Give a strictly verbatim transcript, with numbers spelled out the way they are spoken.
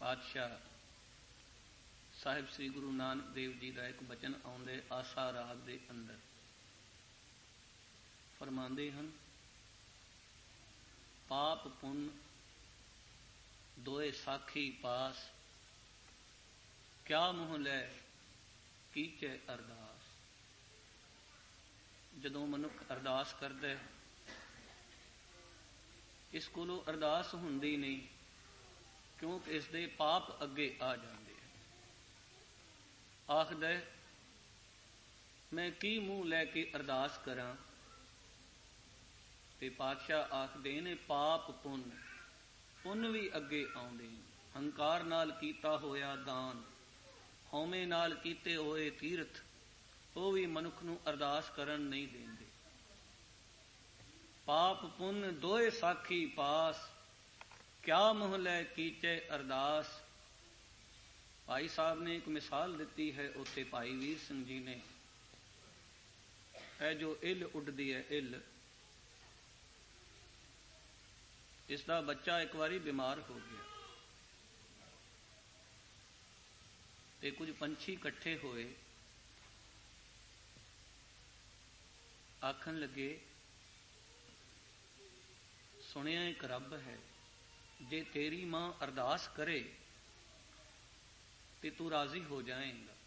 ਪਾਤਸ਼ਾਹ ਸਾਹਿਬ ਸ੍ਰੀ ਗੁਰੂ ਨਾਨਕ ਦੇਵ ਜੀ ਦਾ ਇੱਕ ਬਚਨ ਆਉਂਦੇ ਆਸਾ ਰਾਗ ਦੇ ਅੰਦਰ ਫਰਮਾਉਂਦੇ ਹਨ, ਪਾਪ ਪੁੰਨ ਦੋਏ ਸਾਖੀ ਪਾਸ, ਕਿਆ ਮੋਹ ਲੈ ਕੀਚੇ ਅਰਦਾਸ। ਜਦੋਂ ਮਨੁੱਖ ਅਰਦਾਸ ਕਰਦਾ, ਇਸ ਕੋਲੋਂ ਅਰਦਾਸ ਹੁੰਦੀ ਨਹੀਂ, ਕਿਉਂਕਿ ਇਸ ਦੇ ਪਾਪ ਅੱਗੇ ਆ ਜਾਂਦੇ। ਆਖਦਾ ਮੈਂ ਕੀ ਮੂੰਹ ਲੈ ਕੇ ਅਰਦਾਸ ਕਰਾਂ, ਤੇ ਪਾਤਸ਼ਾਹ ਆਖਦੇ ਨੇ ਪਾਪ ਪੁੰਨ, ਪੁੰਨ ਵੀ ਅੱਗੇ ਆਉਂਦੇ। ਹੰਕਾਰ ਨਾਲ ਕੀਤਾ ਹੋਇਆ ਦਾਨ, ਹਉਮੈ ਨਾਲ ਕੀਤੇ ਹੋਏ ਤੀਰਥ, ਉਹ ਵੀ ਮਨੁੱਖ ਨੂੰ ਅਰਦਾਸ ਕਰਨ ਨਹੀਂ ਦਿੰਦੇ। ਪਾਪ ਪੁੰਨ ਦੋਏ ਸਾਖੀ ਪਾਸ, ਕਿਆ ਮੋਹ ਲੈ ਕੀਚੇ ਅਰਦਾਸ। ਭਾਈ ਸਾਹਿਬ ਨੇ ਇੱਕ ਮਿਸਾਲ ਦਿੱਤੀ ਹੈ, ਉੱਥੇ ਭਾਈ ਵੀਰ ਸਿੰਘ ਜੀ ਨੇ, ਇਹ ਜੋ ਇੱਲ ਉੱਡਦੀ ਹੈ, ਇੱਲ, ਇਸ ਦਾ ਬੱਚਾ ਇੱਕ ਵਾਰੀ ਬਿਮਾਰ ਹੋ ਗਿਆ ਤੇ ਕੁਝ ਪੰਛੀ ਇਕੱਠੇ ਹੋਏ, ਆਖਣ ਲੱਗੇ ਸੁਣਿਆ ਇੱਕ ਰੱਬ ਹੈ, ਜੇ ਤੇਰੀ ਮਾਂ ਅਰਦਾਸ ਕਰੇ ਤੇ ਤੂੰ ਰਾਜ਼ੀ ਹੋ ਜਾਏਂਗਾ।